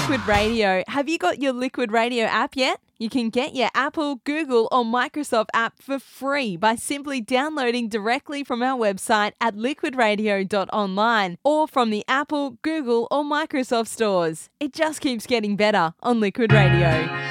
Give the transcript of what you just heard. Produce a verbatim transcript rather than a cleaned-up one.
Liquid Radio. Have you got your Liquid Radio app yet? You can get your Apple, Google or Microsoft app for free by simply downloading directly from our website at liquid radio dot online or from the Apple, Google or Microsoft stores. It just keeps getting better on Liquid Radio.